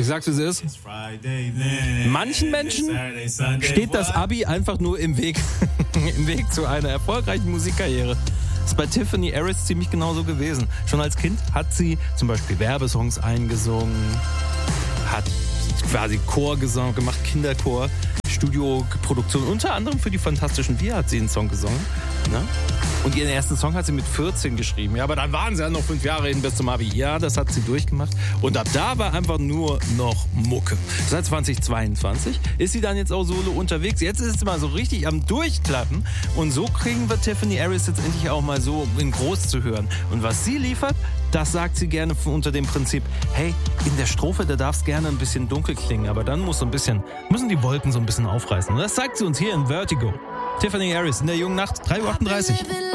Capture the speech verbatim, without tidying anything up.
Ich sag's, wie es ist. Manchen Menschen steht das Abi einfach nur im Weg, im Weg zu einer erfolgreichen Musikkarriere. Das ist bei Tiffany Harris ziemlich genauso gewesen. Schon als Kind hat sie zum Beispiel Werbesongs eingesungen, hat quasi Chorgesang gemacht, Kinderchor, Studioproduktion. Unter anderem für die Fantastischen Vier hat sie einen Song gesungen. Ne? Und ihren ersten Song hat sie mit vierzehn geschrieben. Ja, aber dann waren sie ja noch fünf Jahre hin bis zum Abi. Ja, das hat sie durchgemacht. Und ab da war einfach nur noch Mucke. Seit zweitausendzweiundzwanzig ist sie dann jetzt auch solo unterwegs. Jetzt ist sie mal so richtig am Durchklappen. Und so kriegen wir Tiffany Harris jetzt endlich auch mal so in groß zu hören. Und was sie liefert, das sagt sie gerne unter dem Prinzip, hey, in der Strophe, da darf es gerne ein bisschen dunkel klingen, aber dann muss so ein bisschen, müssen die Wolken so ein bisschen aufreißen. Und das sagt sie uns hier in Vertigo. Tiffany Harris in der jungen Nacht, drei Uhr achtunddreißig.